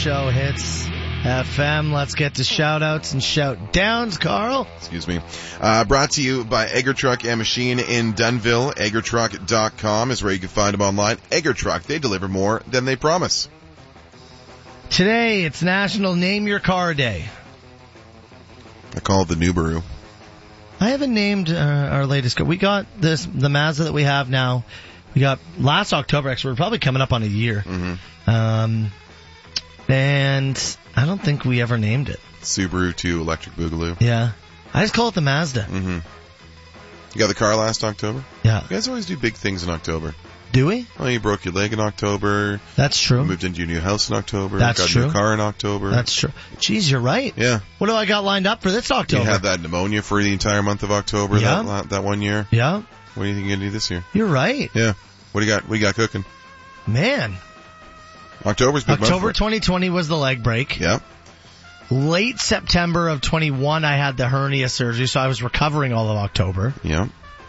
Show hits FM. Let's get to shout-outs and shout-downs, Carl. Excuse me. Brought to you by Egger Truck and Machine in Dunnville. EggerTruck.com is where you can find them online. Egger Truck, they deliver more than they promise. Today, it's National Name Your Car Day. I call it the Nubaru. I haven't named our latest car. We got the Mazda that we have now. We got last October, actually. We're probably coming up on a year. Mm-hmm. And I don't think we ever named it. Subaru 2 Electric Boogaloo. Yeah. I just call it the Mazda. Mm-hmm. You got the car last October? Yeah. You guys always do big things in October. Do we? Well, you broke your leg in October. That's true. You moved into your new house in October. That's got true. a new car in October. That's true. Jeez, you're right. Yeah. What do I got lined up for this October? You had that pneumonia for the entire month of October that one year. Yeah. What do you think you're going to do this year? You're right. Yeah. What do you got? What do you got cooking? Man. October's big October month. 2020 was the leg break. Yeah. Late September of 21, I had the hernia surgery, so I was recovering all of October. Yeah.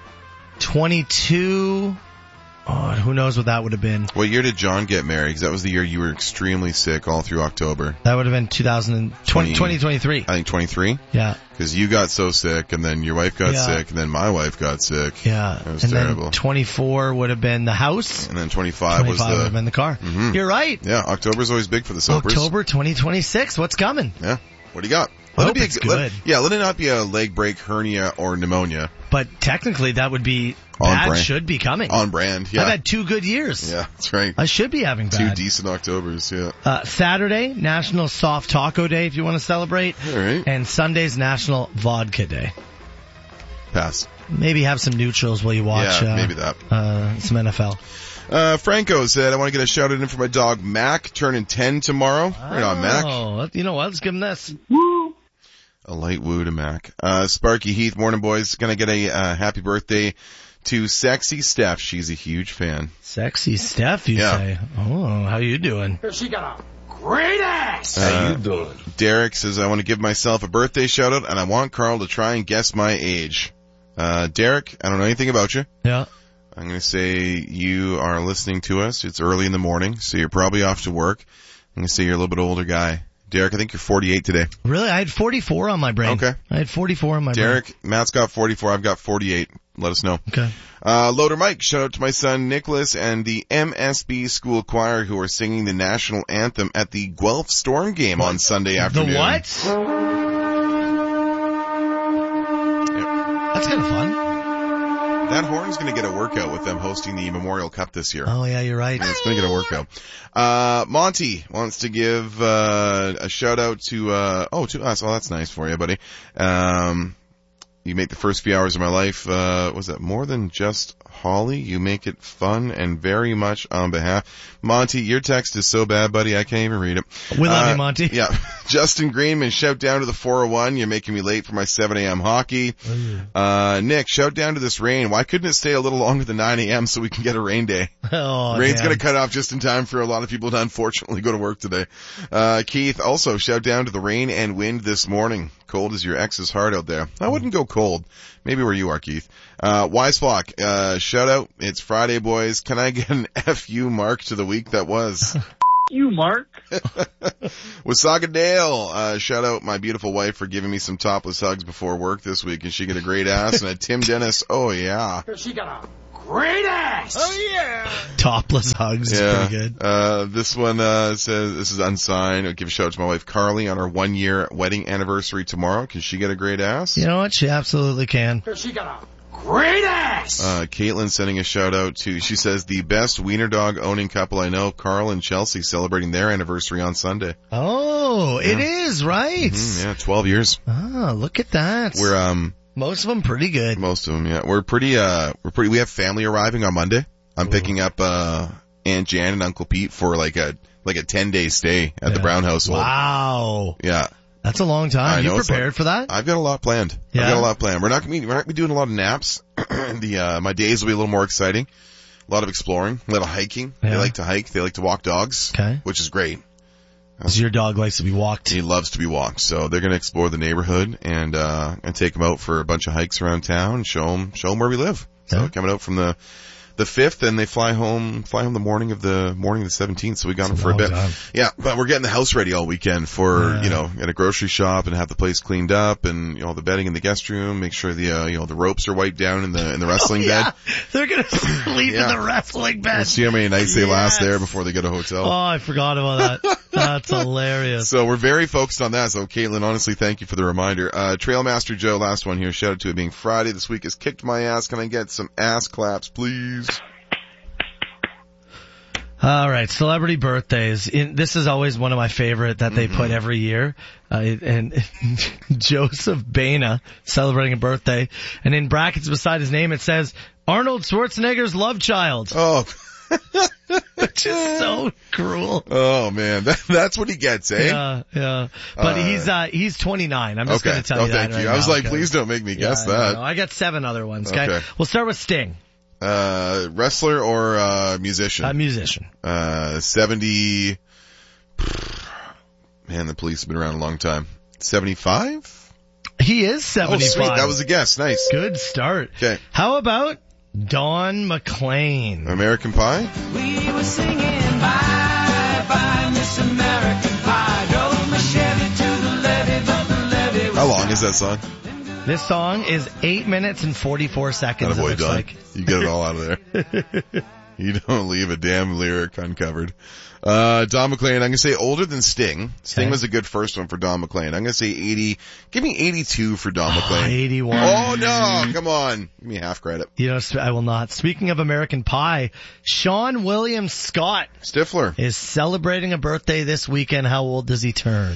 22, who knows what that would have been. What year did John get married? Because that was the year you were extremely sick all through October. That would have been 2023. I think 23. Yeah. Because you got so sick, and then your wife got sick, and then my wife got sick. Yeah. It was and terrible. Then 24 would have been the house. And then 25 was would have been the car. Mm-hmm. You're right. Yeah, October's always big for the Sobers. October 2026. What's coming? Yeah. What do you got? Hope it's good. Let it not be a leg break, hernia, or pneumonia. But technically, that should be coming. On brand, yeah. I've had 2 good years. Yeah, that's right. I should be having 2 decent Octobers, yeah. Saturday, National Soft Taco Day, if you want to celebrate. All right. And Sunday's National Vodka Day. Pass. Maybe have some neutrals while you watch. Yeah, maybe that. Some NFL. Franco said, I want to get a shout out in for my dog Mac, turning 10 tomorrow. Right on, Mac. Oh, you know what? Let's give him this. Woo! A light woo to Mac. Sparky Heath, morning boys. Gonna get a happy birthday to Sexy Steph. She's a huge fan. Sexy Steph, you say? Oh, how you doing? She got a great ass. How you doing? Derek says, I want to give myself a birthday shout out, and I want Carl to try and guess my age. Derek, I don't know anything about you. Yeah. I'm going to say you are listening to us. It's early in the morning, so you're probably off to work. I'm going to say you're a little bit older guy. Derek, I think you're 48 today. Really? I had 44 on my brain. Okay. I had 44 on my Derek, brain. Matt's got 44. I've got 48. Let us know. Okay. Loader Mike, shout out to my son Nicholas and the MSB school choir who are singing the national anthem at the Guelph Storm game on Sunday afternoon. The what? Yep. That's kind of fun. That horn's going to get a workout with them hosting the Memorial Cup this year. Oh, yeah, you're right. It's going to get a workout. Monty wants to give a shout out to us. Oh, that's nice for you, buddy. You make the first few hours of my life, was that more than just Holly? You make it fun and very much on behalf. Monty, your text is so bad, buddy, I can't even read it. We love you, Monty. Yeah. Justin Greenman, shout down to the 401. You're making me late for my 7 a.m. hockey. Nick, shout down to this rain. Why couldn't it stay a little longer than 9 a.m. so we can get a rain day? Oh, Rain's going to cut off just in time for a lot of people to unfortunately go to work today. Keith, also shout down to the rain and wind this morning. Cold as your ex's heart out there. I wouldn't go cold. Maybe where you are, Keith. Wise Flock, shout out. It's Friday, boys. Can I get an FU mark to the week that was? You, Mark. Wasaga Dale, shout out my beautiful wife for giving me some topless hugs before work this week, and she got a great ass. And a Tim Dennis, oh yeah. She got a great ass. Oh yeah. Topless hugs is pretty good. This one says, this is unsigned. I'll give a shout out to my wife Carly on her 1-year wedding anniversary tomorrow. Can she get a great ass? You know what? She absolutely can. She got a great ass. Caitlin sending a shout out to, she says, the best wiener dog owning couple I know, Carl and Chelsea, celebrating their anniversary on Sunday. Oh, yeah. It is, right? Yeah, 12 years. Oh, look at that. We're, most of them pretty good. Most of them, yeah. We have family arriving on Monday. I'm picking up, Aunt Jan and Uncle Pete for like a 10-day stay at the Brown household. Wow. Yeah. That's a long time. You prepared for that? I've got a lot planned. Yeah. I've got a lot planned. We're not gonna be doing a lot of naps. My days will be a little more exciting. A lot of exploring, a little hiking. Yeah. They like to hike. They like to walk dogs. Okay. Which is great. So your dog likes to be walked? He loves to be walked. So they're gonna explore the neighborhood and take him out for a bunch of hikes around town and show him where we live. So coming out from the the 5th, and they fly home the morning of the 17th, so we got them for a bit. Time. Yeah, but we're getting the house ready all weekend for, at a grocery shop and have the place cleaned up and, the bedding in the guest room, make sure the ropes are wiped down in the wrestling bed. They're gonna sleep in the wrestling bed. We'll see how many nights they last there before they go to hotel. Oh, I forgot about that. That's hilarious. So we're very focused on that. So Caitlin, honestly, thank you for the reminder. Trailmaster Joe, last one here. Shout out to it being Friday this week has kicked my ass. Can I get some ass claps, please? All right, celebrity birthdays. This is always one of my favorite that they put every year. And Joseph Baina celebrating a birthday, and in brackets beside his name it says Arnold Schwarzenegger's love child. Oh, which is so cruel. Oh man, that's what he gets, eh? Yeah. But he's 29. I'm just going to tell you that. Thank you. Right I was now, like, please don't make me guess no, that. No, I got 7 other ones. Okay. We'll start with Sting. Wrestler or musician? Musician. 70. Man, the Police have been around a long time. 75? He is 75. Oh, sweet. That was a guess. Nice. Good start. Okay. How about Don McLean? American Pie? We were singing bye, bye, Miss American Pie. Drove my Chevy to the levee, but the levee was How long is that song? This song is 8 minutes and 44 seconds. Attaboy, it looks Don. like. You get it all out of there. You don't leave a damn lyric uncovered. Don McLean, I'm going to say older than Sting. Sting was a good first one for Don McLean. I'm going to say 80. Give me 82 for Don McLean. 81. Oh no, come on. Give me half credit. I will not. Speaking of American Pie, Sean William Scott Stifler is celebrating a birthday this weekend. How old does he turn?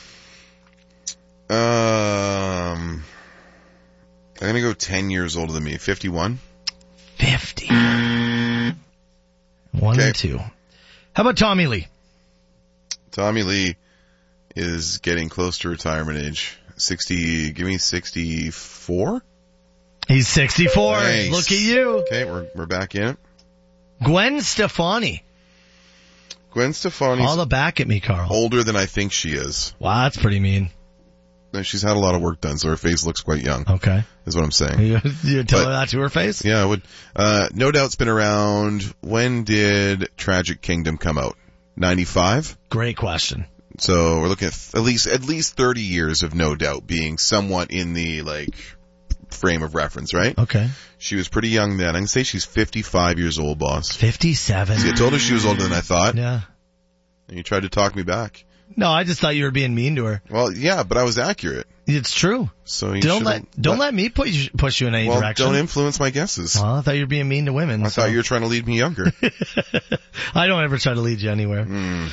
I'm going to go 10 years older than me. 51? 50. 1 and 2. How about Tommy Lee? Tommy Lee is getting close to retirement age. 60, give me 64? He's 64. Nice. Look at you. Okay, we're back in it. Gwen Stefani. Gwen Stefani's All the back at me, Carl. older than I think she is. Wow, that's pretty mean. No, she's had a lot of work done, so her face looks quite young. Okay. Is what I'm saying. You tell her that to her face? Yeah, I would. No Doubt's been around. When did Tragic Kingdom come out? 95? Great question. So we're looking at least 30 years of No Doubt being somewhat in the, frame of reference, right? Okay. She was pretty young then. I can say she's 55 years old, boss. 57. See, I told her she was older than I thought. Yeah. And you tried to talk me back. No, I just thought you were being mean to her. Well, yeah, but I was accurate. It's true. So you Don't let me push you in any direction. Don't influence my guesses. Well, I thought you were being mean to women. I thought you were trying to lead me younger. I don't ever try to lead you anywhere.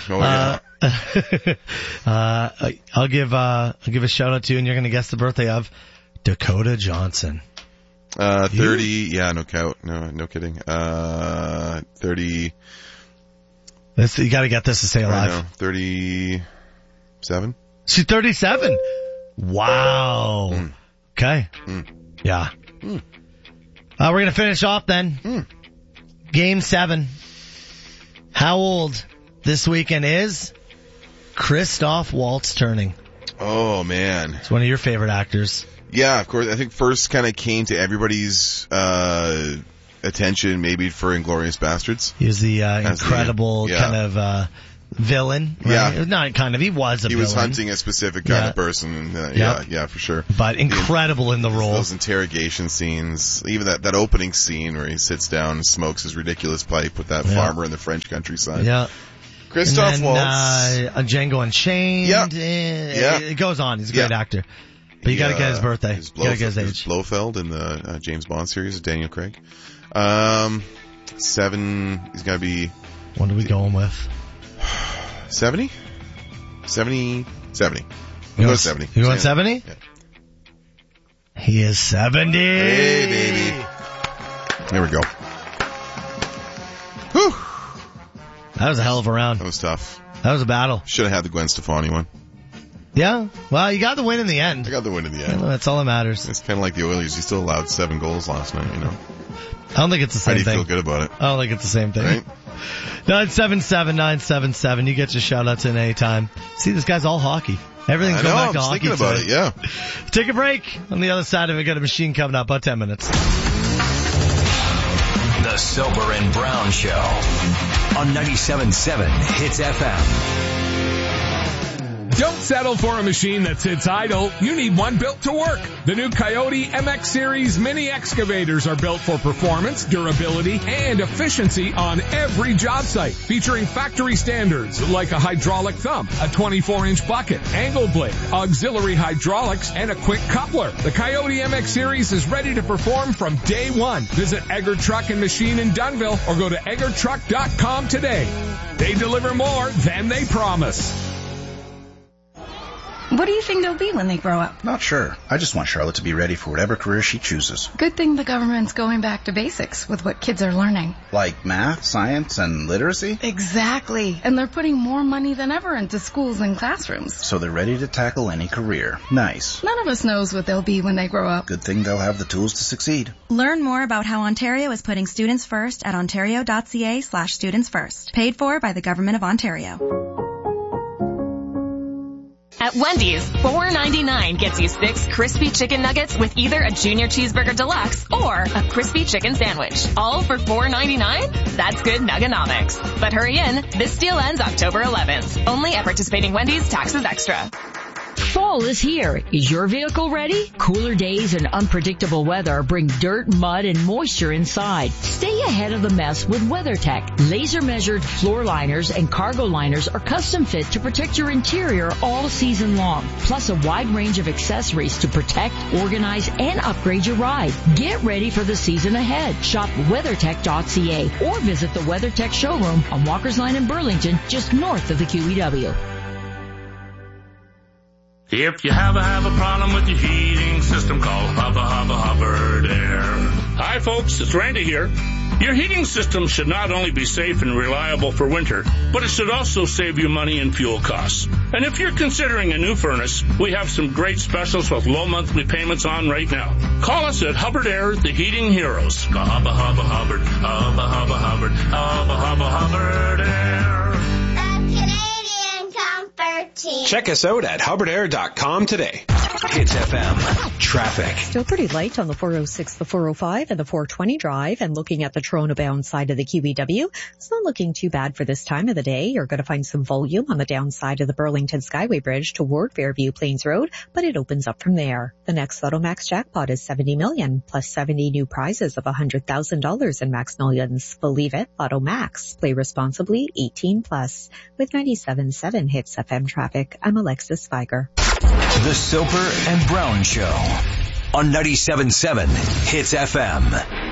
I'll give a shout out to you, and you're going to guess the birthday of Dakota Johnson. 30. Yeah, no kidding. 30. You got to get this to stay alive. I know. 37. She's 37. Wow. Okay. Yeah. We're going to finish off then. Game 7. How old this weekend is Christoph Waltz turning? Oh man. It's one of your favorite actors. Yeah, of course. I think first kind of came to everybody's, attention maybe for Inglourious Bastards. He was the incredible kind of villain. Right? Yeah. Not kind of. He was a villain. He was hunting a specific kind of person. Yeah, for sure. But incredible in the role. Those interrogation scenes. Even that opening scene where he sits down and smokes his ridiculous pipe with that farmer in the French countryside. Yeah. Christoph Waltz. Django Unchained. Yeah. It goes on. He's a great actor. But you gotta get his birthday. You gotta get his age. Blofeld in the James Bond series with Daniel Craig. 7, he's gotta be... What are we going with? 70? 70? 70. You go 70. You going 70? Yeah. He is 70. Hey, baby. There we go. Whew. That was a hell of a round. That was tough. That was a battle. Should have had the Gwen Stefani one. Yeah. Well, you got the win in the end. I got the win in the end. That's all that matters. It's kind of like the Oilers. You still allowed 7 goals last night, you know. I don't think it's the same thing. How do you feel good about it? I don't think it's the same thing. Right? 977-977. You get your shout outs in any time. See, this guy's all hockey. Everything's going back to hockey. I was thinking about it, yeah. Take a break. On the other side of it, got a machine coming up. About 10 minutes. The Soper and Brown Show on 97.7 Hits FM. Don't settle for a machine that sits idle. You need one built to work. The new Coyote MX Series mini excavators are built for performance, durability, and efficiency on every job site. Featuring factory standards like a hydraulic thumb, a 24-inch bucket, angle blade, auxiliary hydraulics, and a quick coupler. The Coyote MX Series is ready to perform from day one. Visit Egger Truck and Machine in Dunnville or go to eggertruck.com today. They deliver more than they promise. What do you think they'll be when they grow up? Not sure. I just want Charlotte to be ready for whatever career she chooses. Good thing the government's going back to basics with what kids are learning. Like math, science, and literacy? Exactly. And they're putting more money than ever into schools and classrooms. So they're ready to tackle any career. Nice. None of us knows what they'll be when they grow up. Good thing they'll have the tools to succeed. Learn more about how Ontario is putting students first at ontario.ca/students first. Paid for by the Government of Ontario. At Wendy's, $4.99 gets you 6 crispy chicken nuggets with either a Junior Cheeseburger Deluxe or a crispy chicken sandwich. All for $4.99? That's good nuggenomics. But hurry in, this deal ends October 11th. Only at participating Wendy's, taxes extra. Fall is here. Is your vehicle ready? Cooler days and unpredictable weather bring dirt, mud, and moisture inside. Stay ahead of the mess with WeatherTech. Laser-measured floor liners and cargo liners are custom fit to protect your interior all season long. Plus a wide range of accessories to protect, organize, and upgrade your ride. Get ready for the season ahead. Shop WeatherTech.ca or visit the WeatherTech showroom on Walker's Line in Burlington, just north of the QEW. If you have a problem with your heating system, call Hubbard Air. Hi folks, it's Randy here. Your heating system should not only be safe and reliable for winter, but it should also save you money and fuel costs. And if you're considering a new furnace, we have some great specials with low monthly payments on right now. Call us at Hubbard Air, the heating heroes. Go Hubbard Air. Check us out at hubbardair.com today. Hits FM. Traffic. Still pretty light on the 406, the 405, and the 420 drive. And looking at the Toronto-bound side of the QEW, it's not looking too bad for this time of the day. You're going to find some volume on the downside of the Burlington Skyway Bridge toward Fairview Plains Road, but it opens up from there. The next Lotto Max jackpot is $70 million, plus 70 new prizes of $100,000 in Max Millions. Believe it, Lotto Max. Play responsibly, 18+. With 97.7 Hits FM traffic, I'm Alexis Viger. The Soper and Brown Show on 97.7 Hits FM.